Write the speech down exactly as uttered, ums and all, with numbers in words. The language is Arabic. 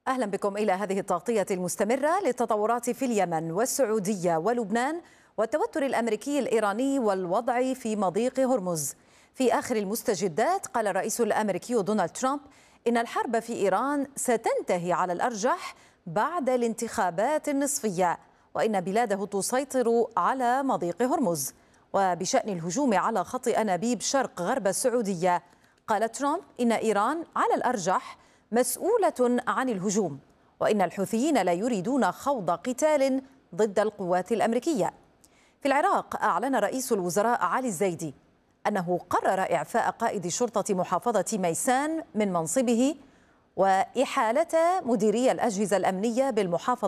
أهلا بكم إلى هذه التغطية المستمرة للتطورات في اليمن والسعودية ولبنان والتوتر الأمريكي الإيراني والوضع في مضيق هرمز. في آخر المستجدات قال الرئيس الأمريكي دونالد ترامب إن الحرب في إيران ستنتهي على الأرجح بعد الانتخابات النصفية، وإن بلاده تسيطر على مضيق هرمز. وبشأن الهجوم على خط أنابيب شرق غرب السعودية، قال ترامب إن إيران على الأرجح مسؤولة عن الهجوم، وإن الحوثيين لا يريدون خوض قتال ضد القوات الأمريكية. في العراق أعلن رئيس الوزراء علي الزيدي أنه قرر إعفاء قائد شرطة محافظة ميسان من منصبه وإحالة مديري الأجهزة الأمنية بالمحافظة